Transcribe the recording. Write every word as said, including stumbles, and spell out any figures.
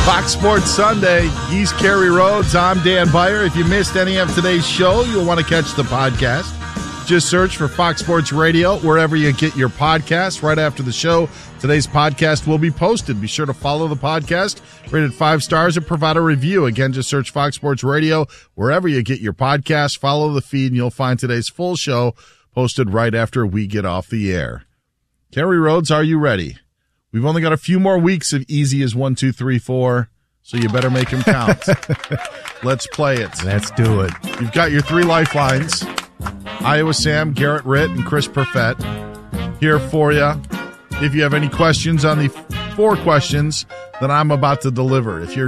Fox Sports Sunday. He's Kerry Rhodes. I'm Dan Beyer. If you missed any of today's show, you'll want to catch the podcast. Just search for Fox Sports Radio wherever you get your podcasts. Right after the show, today's podcast will be posted. Be sure to follow the podcast, rated five stars, and provide a review. Again, just search Fox Sports Radio wherever you get your podcasts. Follow the feed, and you'll find today's full show posted right after we get off the air. Kerry Rhodes, are you ready? We've only got a few more weeks of easy as one, two, three, four, so you better make them count. Let's play it. Let's do it. You've got your three lifelines. Iowa Sam, Garrett Ritt, and Chris Perfett here for you. If you have any questions on the four questions that I'm about to deliver, if you're